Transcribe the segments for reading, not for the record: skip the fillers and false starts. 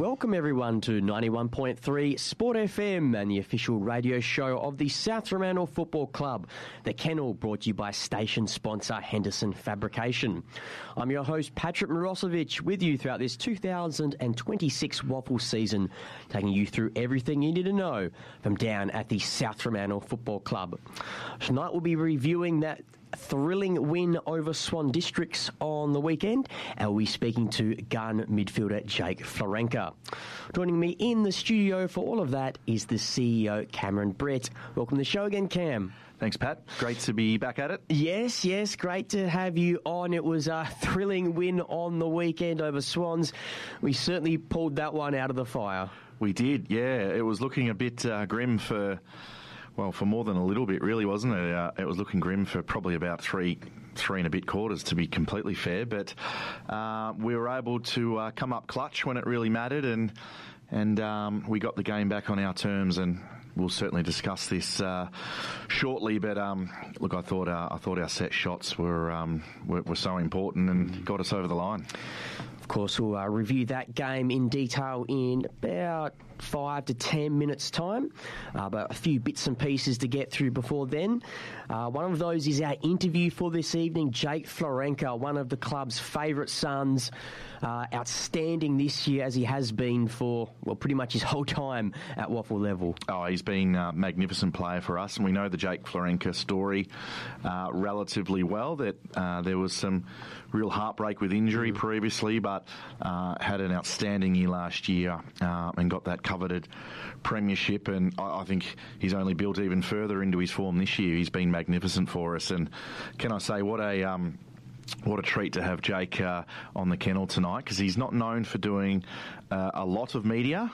Welcome everyone to 91.3 Sport FM and the official radio show of the South Fremantle Football Club. The Kennel, brought to you by station sponsor Henderson Fabrication. I'm your host Patrick Mirosevic, with you throughout this 2026 WAFL season, taking you through everything you need to know from down at the South Fremantle Football Club. Tonight we'll be reviewing that thrilling win over Swan Districts on the weekend, and we'll be speaking to gun midfielder Jake Florenka. Joining me in the studio for all of that is the CEO, Cameron Brett. Welcome to the show again, Cam. Thanks, Pat. Great to be back at it. Yes, great to have you on. It was a thrilling win on the weekend over Swans. We certainly pulled that one out of the fire. We did, yeah. It was looking a bit grim for more than a little bit, really, wasn't it? It was looking grim for probably about three and a bit quarters, to be completely fair. But we were able to come up clutch when it really mattered, and we got the game back on our terms. And we'll certainly discuss this shortly. But look, I thought our set shots were so important and got us over the line. Of course, we'll review that game in detail in about 5 to 10 minutes time, but a few bits and pieces to get through before then. One of those is our interview for this evening. Jake Florenka, one of the club's favourite sons, outstanding this year as he has been for pretty much his whole time at WAFL level. Oh, he's been a magnificent player for us, and we know the Jake Florenka story relatively well, that there was some real heartbreak with injury previously, but had an outstanding year last year and got that coveted premiership, and I think he's only built even further into his form this year. He's been magnificent for us, and can I say what a treat to have Jake on the Kennel tonight, because he's not known for doing a lot of media,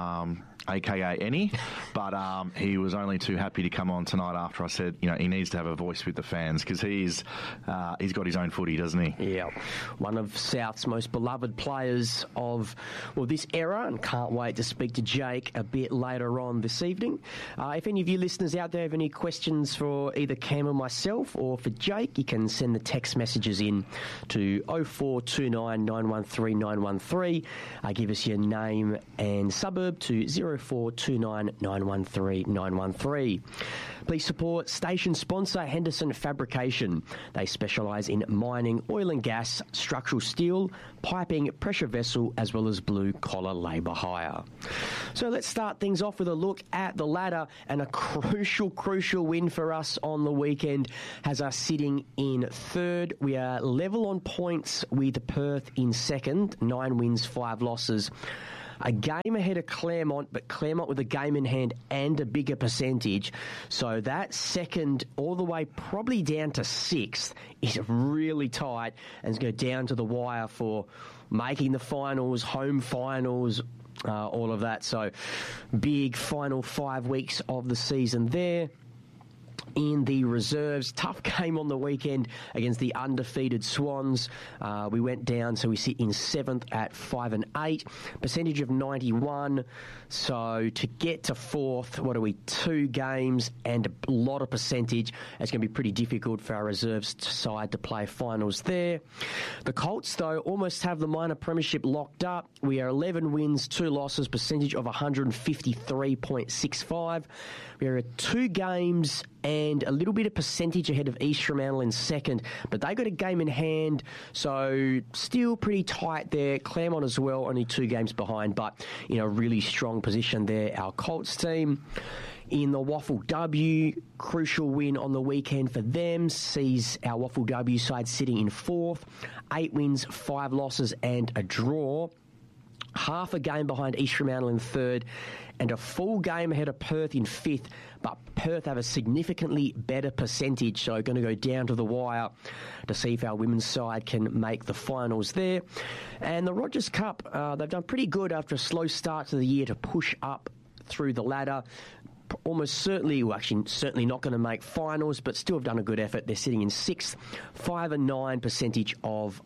aka any, but he was only too happy to come on tonight after I said, he needs to have a voice with the fans, because he's got his own footy, doesn't he? Yeah, one of South's most beloved players of this era, and can't wait to speak to Jake a bit later on this evening. If any of you listeners out there have any questions for either Cam or myself, or for Jake, you can send the text messages in to 0429 913 913. Give us your name and suburb to 0429 913 913. Please support station sponsor Henderson Fabrication. They specialise in mining, oil and gas, structural steel, piping, pressure vessel, as well as blue-collar labour hire. So let's start things off with a look at the ladder, and a crucial win for us on the weekend has us sitting in third. We are level on points with Perth in second, 9 wins, 5 losses. A game ahead of Claremont, but Claremont with a game in hand and a bigger percentage. So that second all the way probably down to 6th is really tight, and it's going to go down to the wire for making the finals, home finals, all of that. So big final 5 weeks of the season there. In the reserves, tough game on the weekend against the undefeated Swans. We went down, so we sit in 7th at 5 and 8, percentage of 91. So to get to 4th, 2 games and a lot of percentage. It's going to be pretty difficult for our reserves side to play finals there. The Colts, though, almost have the minor premiership locked up. We are 11 wins, 2 losses, percentage of 153.65. We are at 2 games and a little bit of percentage ahead of East Fremantle in second, but they got a game in hand, so still pretty tight there. Claremont as well, only 2 games behind, but in a really strong position there, our Colts team. In the WAFL W, crucial win on the weekend for them sees our WAFL W side sitting in 4th, 8 wins, 5 losses and a draw. Half a game behind East Fremantle in 3rd, and a full game ahead of Perth in 5th, but Perth have a significantly better percentage, so going to go down to the wire to see if our women's side can make the finals there. And the Rogers Cup, they've done pretty good after a slow start to the year to push up through the ladder. Almost certainly, certainly not going to make finals, but still have done a good effort. They're sitting in 6th, 5 and 9, percentage of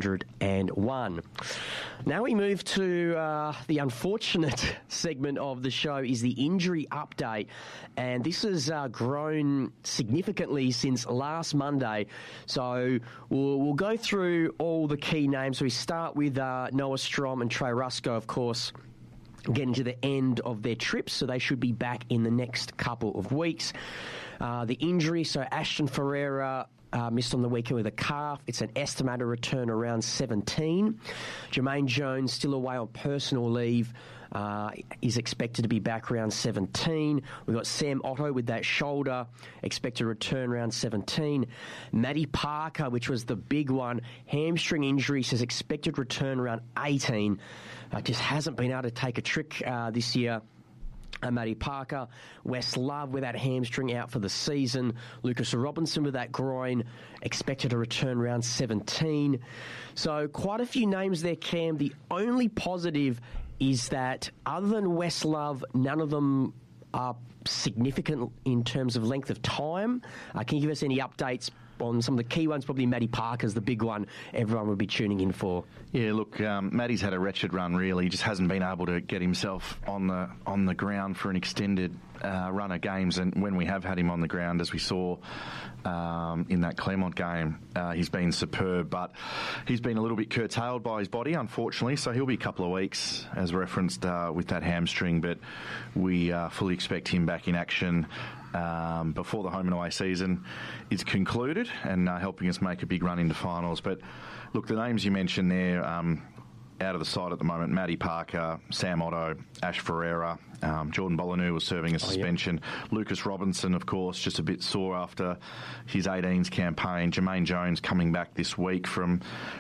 101. Now we move to the unfortunate segment of the show, is the injury update, and this has grown significantly since last Monday. So we'll go through all the key names. So we start with Noah Strom and Trey Rusco, of course. getting to the end of their trip, so they should be back in the next couple of weeks. The injury, so Ashton Ferreira missed on the weekend with a calf. It's an estimated return around 17. Jermaine Jones still away on personal leave. Is expected to be back around 17. We've got Sam Otto with that shoulder, expected to return around 17. Matty Parker, which was the big one, hamstring injury, says expected return around 18. Just hasn't been able to take a trick this year. Matty Parker. Wes Love with that hamstring out for the season. Lucas Robinson with that groin, expected to return around 17. So quite a few names there, Cam. The only positive is that other than Wes Love, none of them are significant in terms of length of time. Can you give us any updates on some of the key ones? Probably Matty Parker's the big one everyone would be tuning in for. Yeah, look, Matty's had a wretched run, really. He just hasn't been able to get himself on the ground for an extended run of games. And when we have had him on the ground, as we saw in that Claremont game, he's been superb. But he's been a little bit curtailed by his body, unfortunately. So he'll be a couple of weeks, as referenced, with that hamstring. But we fully expect him back in action before the home and away season is concluded, and helping us make a big run into finals. But look, the names you mentioned there, out of the side at the moment, Matty Parker, Sam Otto, Ash Ferreira, Jordan Bolinu was serving a suspension. Yep. Lucas Robinson, of course, just a bit sore after his 18s campaign. Jermaine Jones coming back this week from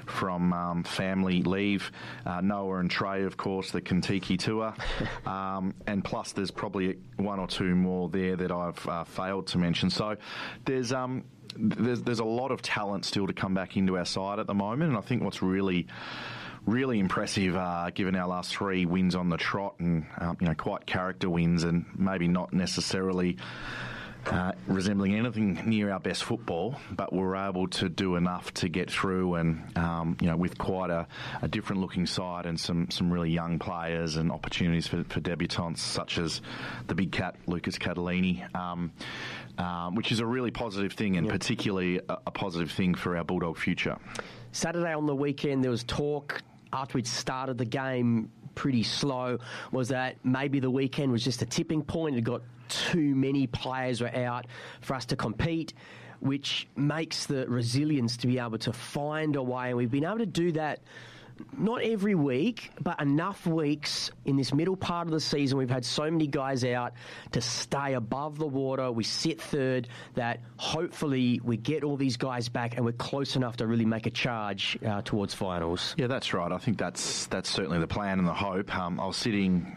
family leave. Noah and Trey, of course, the Kentucky tour. And plus there's probably one or two more there that I've failed to mention. So there's a lot of talent still to come back into our side at the moment, and I think what's really impressive, given our last 3 wins on the trot, and quite character wins, and maybe not necessarily resembling anything near our best football, but we're able to do enough to get through, and with quite a different looking side, and some really young players and opportunities for debutants such as the big cat Lucas Catalini, which is a really positive thing, and particularly a positive thing for our Bulldog future. Saturday on the weekend, there was talk after we'd started the game pretty slow, was that maybe the weekend was just a tipping point. It got too many players were out for us to compete, which makes the resilience to be able to find a way. And we've been able to do that not every week, but enough weeks in this middle part of the season. We've had so many guys out to stay above the water. We sit third, that hopefully we get all these guys back and we're close enough to really make a charge towards finals. Yeah, that's right. I think that's certainly the plan and the hope. I was sitting